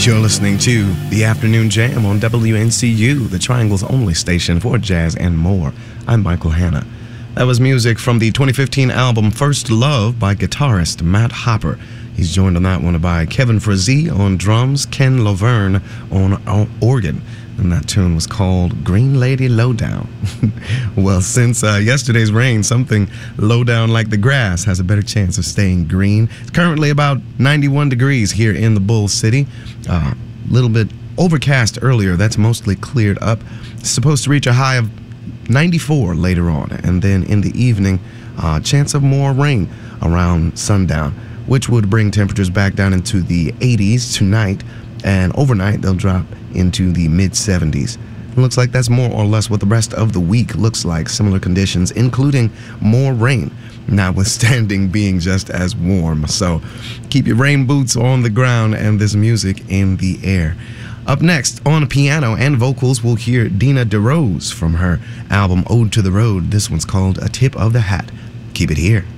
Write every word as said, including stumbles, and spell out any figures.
You're listening to The Afternoon Jam on W N C U, the Triangle's only station for jazz and more. I'm Michael Hanna. That was music from the twenty fifteen album First Love by guitarist Matt Hopper. He's joined on that one by Kevin Frazee on drums, Ken Laverne on organ. And that tune was called Green Lady Lowdown. Well, since uh, yesterday's rain, something low down like the grass has a better chance of staying green. It's currently about ninety-one degrees here in the Bull City. A uh, little bit overcast earlier. That's mostly cleared up. It's supposed to reach a high of ninety-four later on. And then in the evening, uh, chance of more rain around sundown, which would bring temperatures back down into the eighties tonight. And overnight, they'll drop into the mid seventies. It looks like that's more or less what the rest of the week looks like. Similar conditions, including more rain, notwithstanding being just as warm. So keep your rain boots on the ground and this music in the air. Up next, on piano and vocals, we'll hear Dina DeRose from her album Ode to the Road. This one's called A Tip of the Hat. Keep it here.